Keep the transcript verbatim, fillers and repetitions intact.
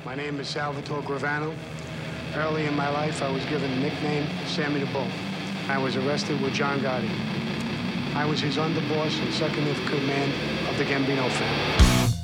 My name is Salvatore Gravano. Early in my life, I was given the nickname Sammy the Bull. I was arrested with John Gotti. I was his underboss and second in command of the Gambino family.